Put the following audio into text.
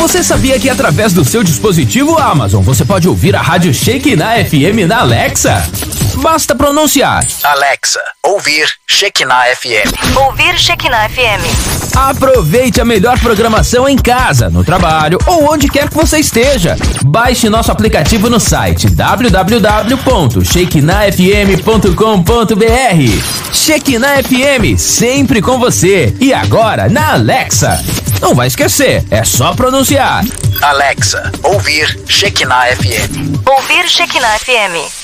Você sabia que através do seu dispositivo Amazon você pode ouvir a rádio Shekinah FM na Alexa? Basta pronunciar: Alexa, ouvir Shekinah FM. Ouvir Shekinah FM. Aproveite a melhor programação em casa, no trabalho ou onde quer que você esteja. Baixe nosso aplicativo no site www.shekinahfm.com.br. Shekinah FM, sempre com você. E agora na Alexa. Não vai esquecer, é só pronunciar: Alexa, ouvir Shekinah FM. Ouvir Shekinah FM.